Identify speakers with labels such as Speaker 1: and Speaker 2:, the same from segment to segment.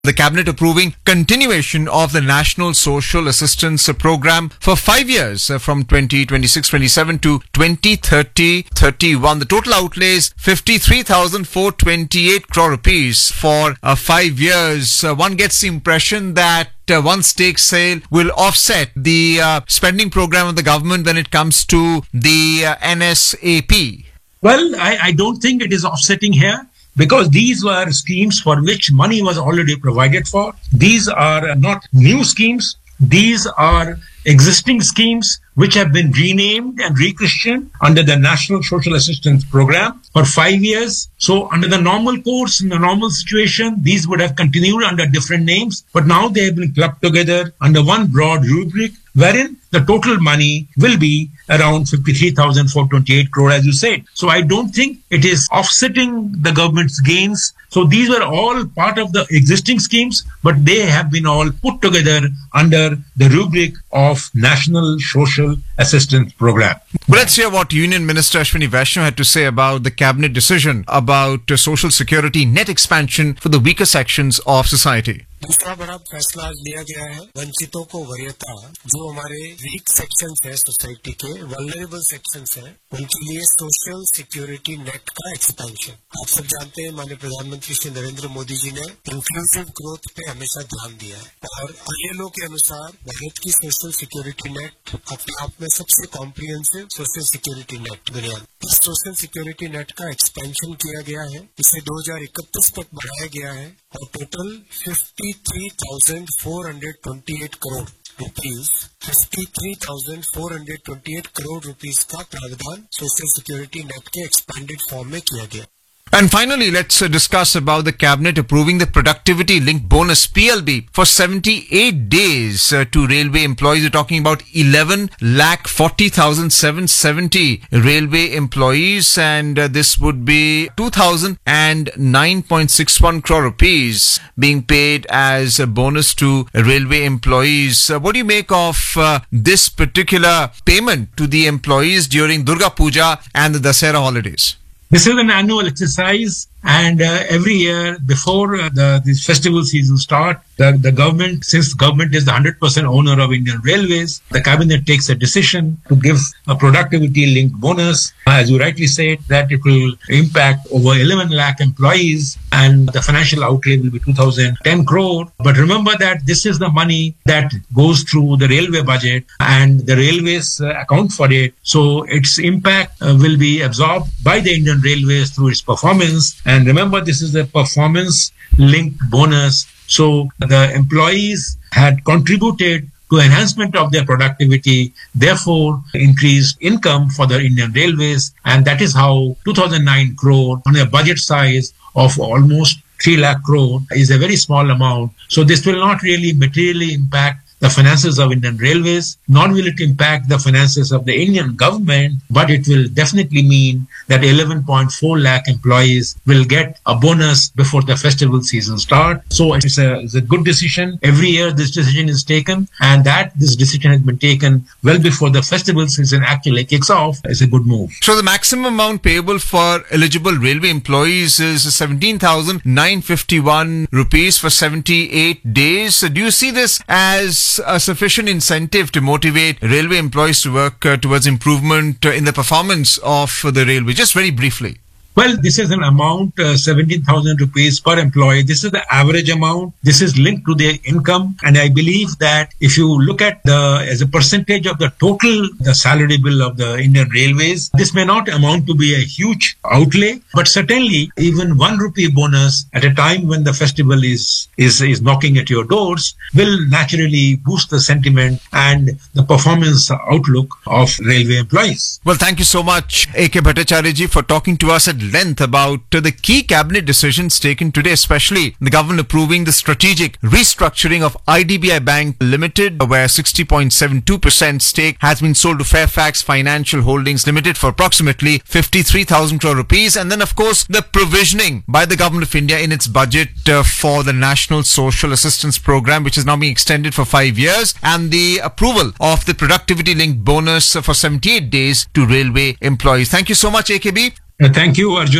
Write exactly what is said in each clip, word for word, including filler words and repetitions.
Speaker 1: The cabinet approving continuation of the National Social Assistance Program for five years uh, from twenty twenty-six twenty-seven to twenty thirty thirty-one. The total outlays fifty-three thousand four hundred twenty-eight crore rupees for uh, five years. Uh, one gets the impression that uh, one stake sale will offset the uh, spending program of the government when it comes to the uh, N S A P.
Speaker 2: Well, I, I don't think it is offsetting here, because these were schemes for which money was already provided for. These are not new schemes. These are existing schemes which have been renamed and rechristened under the National Social Assistance Program for five years. So under the normal course, in the normal situation, these would have continued under different names, but now they have been clubbed together under one broad rubric, wherein the total money will be around fifty-three thousand four hundred twenty-eight crore, as you said. So I don't think it is offsetting the government's gains. So these were all part of the existing schemes, but they have been all put together under the rubric of National Social Assistance Program.
Speaker 1: Well, let's hear what Union Minister Ashwini Vaishnaw had to say about the cabinet decision about uh, social security net expansion for the weaker sections of society.
Speaker 3: दूसरा बड़ा फैसला आज लिया गया है, वंचितों को वरीयता, जो हमारे वीक सेक्शंस है सोसाइटी के, वल्नरेबल सेक्शंस है, उनके लिए सोशल सिक्योरिटी नेट का एक्सपेंशन। आप सब जानते हैं माननीय प्रधानमंत्री श्री नरेंद्र मोदी जी ने इंक्लूसिव ग्रोथ पे हमेशा ध्यान दिया है और आई एल ओ के अनुसार भारत की सोशल सिक्योरिटी नेट अपने आप में सबसे कॉम्प्रिहेंसिव सोशल सिक्योरिटी नेट दुनिया में। इस सोशल सिक्योरिटी नेट का एक्सपेंशन किया गया है, इसे दो हजार इकतीस तक बढ़ाया गया है और total fifty-three thousand four hundred twenty-eight crore rupees fifty-three thousand four hundred twenty-eight crore rupees का प्रावधान सोशल सिक्योरिटी नेट के एक्सपेंडेड फॉर्म में किया गया।
Speaker 1: And finally, let's uh, discuss about the cabinet approving the productivity linked bonus P L B for seventy-eight days uh, to railway employees. We're talking about eleven lakh forty thousand seven hundred seventy railway employees, and uh, this would be two thousand nine point six one crore rupees being paid as a bonus to railway employees. Uh, what do you make of uh, this particular payment to the employees during Durga Puja and the Dussehra holidays?
Speaker 2: This is an annual exercise, and uh, every year before uh, the, the festival season start, the, the government, since government is the one hundred percent owner of Indian Railways, the cabinet takes a decision to give a productivity linked bonus. As you rightly said, that it will impact over eleven lakh employees and the financial outlay will be two thousand ten crore. But remember that this is the money that goes through the railway budget and the railways uh, account for it. So its impact uh, will be absorbed by the Indian Railways through its performance. And remember, this is a performance-linked bonus. So the employees had contributed to enhancement of their productivity, therefore increased income for the Indian Railways. And that is how two thousand nine crore on a budget size of almost three lakh crore is a very small amount. So this will not really materially impact the finances of Indian Railways, nor will it impact the finances of the Indian government, but it will definitely mean that eleven point four lakh employees will get a bonus before the festival season start. So it's a, it's a good decision. Every year this decision is taken, and that this decision has been taken well before the festival season actually kicks off is a good move.
Speaker 1: So the maximum amount payable for eligible railway employees is seventeen thousand nine hundred fifty-one rupees for seventy-eight days. So do you see this as a sufficient incentive to motivate railway employees to work uh, towards improvement uh, in the performance of uh, the railway? Just very briefly.
Speaker 2: Well, this is an amount, uh, seventeen thousand rupees per employee. This is the average amount. This is linked to their income. And I believe that if you look at the, as a percentage of the total, the salary bill of the Indian Railways, this may not amount to be a huge outlay, but certainly even one rupee bonus at a time when the festival is, is, is knocking at your doors will naturally boost the sentiment and the performance outlook of railway employees.
Speaker 1: Well, thank you so much, A K Bhattacharya ji, for talking to us at length about uh, the key cabinet decisions taken today, especially the government approving the strategic restructuring of I D B I Bank Limited, where sixty point seven two percent stake has been sold to Fairfax Financial Holdings Limited for approximately fifty-three thousand crore rupees. And then, of course, the provisioning by the government of India in its budget uh, for the National Social Assistance Program, which is now being extended for five years, and the approval of the productivity linked bonus uh, for seventy-eight days to railway employees. Thank you so much, A K B.
Speaker 2: Uh, thank you, Arjun.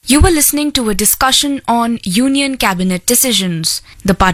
Speaker 4: You were listening to a discussion on Union Cabinet decisions. The